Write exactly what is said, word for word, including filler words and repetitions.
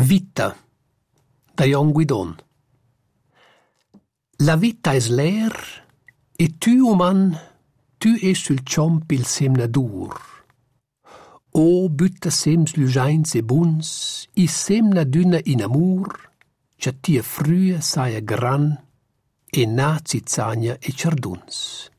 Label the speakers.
Speaker 1: Vita, da Jon Guidon. La vita es l'air, e tu, uman, tu es sul ciomp il semnadur. O butta sems lujains e buns, i semna d'una in amur, cha tia früa saia gran, e nazi zagna e ciarduns.